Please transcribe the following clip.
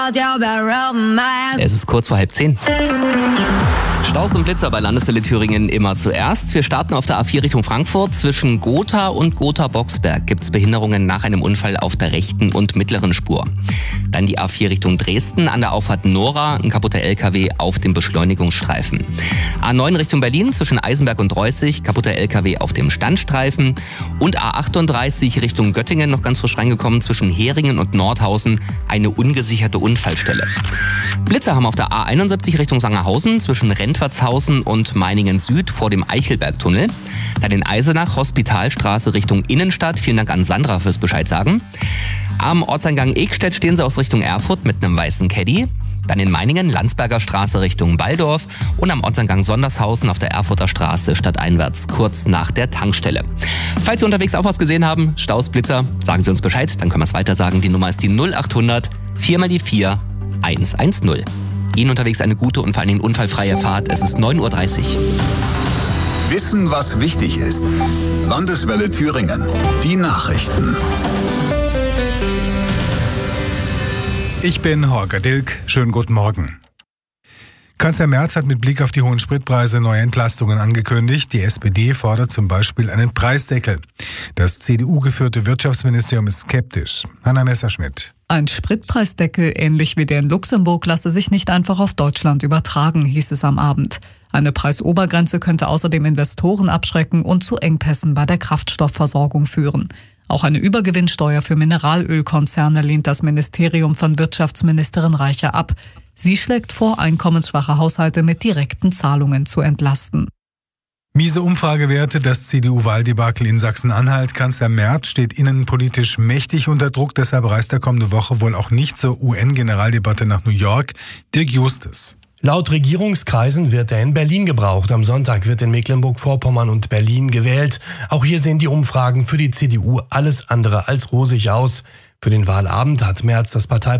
Es ist kurz vor 9:30. Staus und Blitzer bei Landeswelle Thüringen immer zuerst. Wir starten auf der A4 Richtung Frankfurt. Zwischen Gotha und Gotha-Boxberg gibt es Behinderungen nach einem Unfall auf der rechten und mittleren Spur. Dann die A4 Richtung Dresden an der Auffahrt Nora, ein kaputter LKW auf dem Beschleunigungsstreifen. A9 Richtung Berlin zwischen Eisenberg und Reußig, kaputter LKW auf dem Standstreifen. Und A38 Richtung Göttingen, noch ganz frisch reingekommen, zwischen Heringen und Nordhausen eine ungesicherte Unfallstelle. Blitzer haben auf der A71 Richtung Sangerhausen zwischen Rentwertshausen und Meiningen Süd vor dem Eichelbergtunnel. Dann in Eisenach, Hospitalstraße Richtung Innenstadt. Vielen Dank an Sandra fürs Bescheid sagen. Am Ortseingang Egstedt stehen sie aus Richtung Erfurt mit einem weißen Caddy. Dann in Meiningen, Landsberger Straße Richtung Balldorf und am Ortseingang Sondershausen auf der Erfurter Straße stadteinwärts kurz nach der Tankstelle. Falls Sie unterwegs auch was gesehen haben, Staus, Blitzer, sagen Sie uns Bescheid, dann können wir es weiter sagen. Die Nummer ist die 0800 4x4 110. Ihnen unterwegs eine gute und vor allem unfallfreie Fahrt. Es ist 9:30 Uhr. Wissen, was wichtig ist. Landeswelle Thüringen. Die Nachrichten. Ich bin Holger Dilk. Schönen guten Morgen. Kanzler Merz hat mit Blick auf die hohen Spritpreise neue Entlastungen angekündigt. Die SPD fordert zum Beispiel einen Preisdeckel. Das CDU-geführte Wirtschaftsministerium ist skeptisch. Hanna Messerschmidt. Ein Spritpreisdeckel, ähnlich wie der in Luxemburg, lasse sich nicht einfach auf Deutschland übertragen, hieß es am Abend. Eine Preisobergrenze könnte außerdem Investoren abschrecken und zu Engpässen bei der Kraftstoffversorgung führen. Auch eine Übergewinnsteuer für Mineralölkonzerne lehnt das Ministerium von Wirtschaftsministerin Reicher ab. Sie schlägt vor, einkommensschwache Haushalte mit direkten Zahlungen zu entlasten. Miese Umfragewerte, das CDU-Wahldebakel in Sachsen-Anhalt. Kanzler Merz steht innenpolitisch mächtig unter Druck, deshalb reist er kommende Woche wohl auch nicht zur UN-Generaldebatte nach New York. Dirk Justus. Laut Regierungskreisen wird er in Berlin gebraucht. Am Sonntag wird in Mecklenburg-Vorpommern und Berlin gewählt. Auch hier sehen die Umfragen für die CDU alles andere als rosig aus. Für den Wahlabend hat Merz das